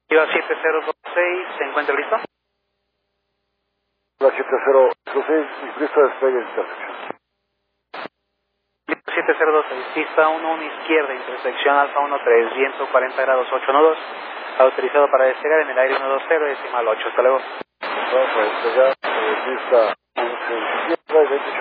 Viva 7026, ¿se encuentra listo? La 7026, listo, despegue de intersección. 7026, pista 11 izquierda, intersección Alfa 13, viento 40 grados 8 nudos, autorizado para despegar en el aire 120, decimal 8, hasta luego. Vamos a despegar, pista 11 izquierda, 28.